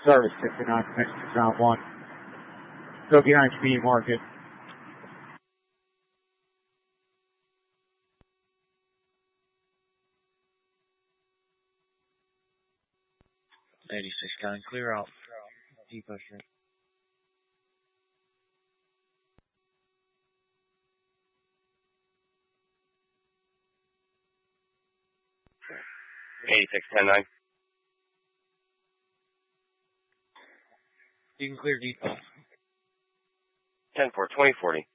Service 69, Commission Zone 1. Go behind Community Market. Gun, clear out. Depot Street. $86.10.9. You can clear Depot. 10-4, 2040.